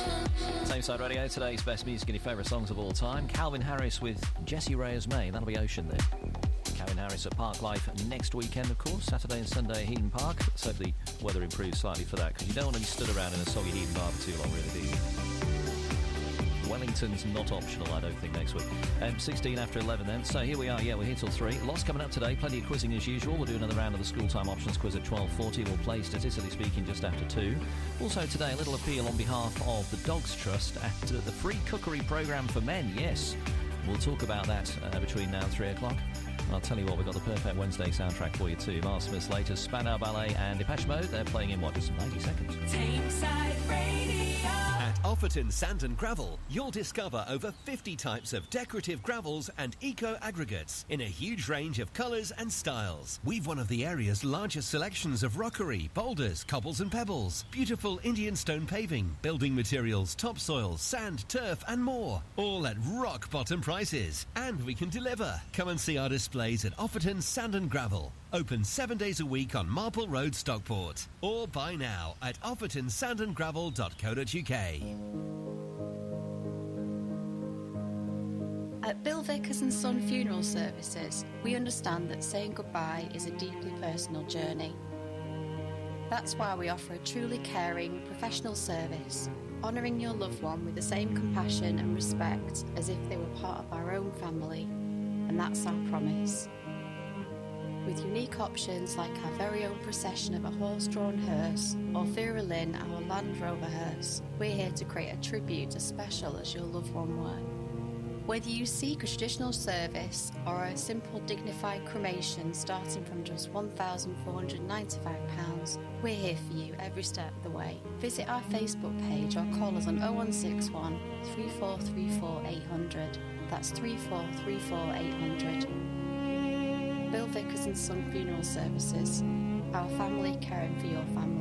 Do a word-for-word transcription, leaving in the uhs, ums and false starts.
Tameside Radio, today's best music and your favourite songs of all time. Calvin Harris with Jessie Reyes May. That'll be Ocean there. Calvin Harris at Park Life next weekend, of course, Saturday and Sunday at Heaton Park. Let's hope the weather improves slightly for that, because you don't want to be stood around in a soggy Heaton Bar for too long, really, do you? Wellington's not optional, I don't think, next week. Um, sixteen after eleven then. So here we are, yeah, we're here till three. Lots coming up today, plenty of quizzing as usual. We'll do another round of the school time options quiz at twelve forty. We'll play Statistically Speaking just after two. Also today, a little appeal on behalf of the Dogs Trust at uh, the free cookery programme for men, yes. We'll talk about that uh, between now and three o'clock. And I'll tell you what, we've got the perfect Wednesday soundtrack for you too. Miles Smith's latest, Spandau Ballet and Depeche Mode. They're playing in, what, just ninety seconds? Tameside Radio. At Offerton Sand and Gravel, you'll discover over fifty types of decorative gravels and eco-aggregates in a huge range of colours and styles. We've one of the area's largest selections of rockery, boulders, cobbles and pebbles, beautiful Indian stone paving, building materials, topsoil, sand, turf and more. All at rock-bottom prices. And we can deliver. Come and see our displays at Offerton Sand and Gravel. Open seven days a week on Marple Road, Stockport. Or buy now at offerton sand and gravel dot co dot uk. At Bill Vickers and Son Funeral Services, we understand that saying goodbye is a deeply personal journey. That's why we offer a truly caring, professional service, honouring your loved one with the same compassion and respect as if they were part of our own family. And that's our promise. With unique options like our very own procession of a horse-drawn hearse or Vera Lynn, our Land Rover hearse, we're here to create a tribute as special as your loved one were. Whether you seek a traditional service or a simple dignified cremation starting from just one thousand four hundred ninety-five pounds, we're here for you every step of the way. Visit our Facebook page or call us on oh one six one, three four three four, eight hundred. That's three four three four, eight hundred. Bill Vickers and Son Funeral Services. Our family caring for your family.